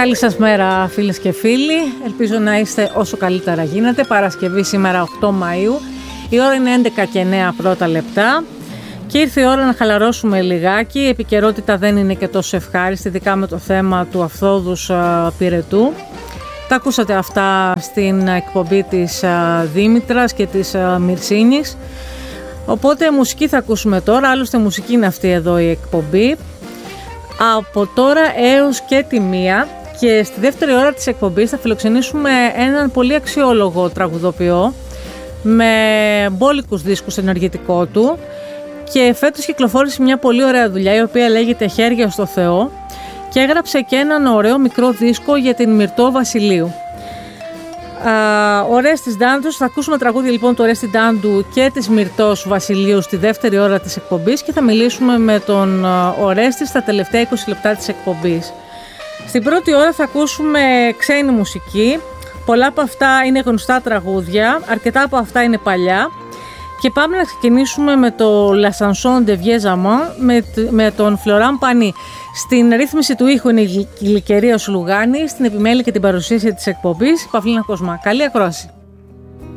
Καλή σας μέρα φίλες και φίλοι, ελπίζω να είστε όσο καλύτερα γίνεται. Παρασκευή σήμερα 8 Μαΐου, η ώρα είναι 11 και 9 πρώτα λεπτά και ήρθε η ώρα να χαλαρώσουμε λιγάκι. Η επικαιρότητα δεν είναι και τόσο ευχάριστη, ειδικά με το θέμα του Αυθόδους Πυρετού. Τα ακούσατε αυτά στην εκπομπή της Δήμητρας και της Μυρσίνης. Οπότε μουσική θα ακούσουμε τώρα, άλλωστε μουσική είναι αυτή εδώ η εκπομπή. Από τώρα έως και τη 1 και στη δεύτερη ώρα της εκπομπής θα φιλοξενήσουμε έναν πολύ αξιόλογο τραγουδοποιό με μπόλικους δίσκους ενεργητικό του και φέτος κυκλοφόρησε μια πολύ ωραία δουλειά η οποία λέγεται «Χέρια στο Θεό» και έγραψε και έναν ωραίο μικρό δίσκο για την Μυρτώ Βασιλείου. Ο Ρέστης Ντάντους, θα ακούσουμε τραγούδια λοιπόν του Ρέστη Ντάντου και της Μυρτώς Βασιλείου στη δεύτερη ώρα της εκπομπής και θα μιλήσουμε με τον Ρέστη στα τελευταία 20 λεπτά της εκπομπής. Στην πρώτη ώρα θα ακούσουμε ξένη μουσική, πολλά από αυτά είναι γνωστά τραγούδια, αρκετά από αυτά είναι παλιά και πάμε να ξεκινήσουμε με το La Chanson de Vieux Amants με τον Φλωράν Πανί. Στην ρύθμιση του ήχου είναι η Γλυκερία Σουλουγάνη, στην επιμέλεια και την παρουσίαση της εκπομπής η Παυλίνα Κοσμά. Καλή ακρόαση.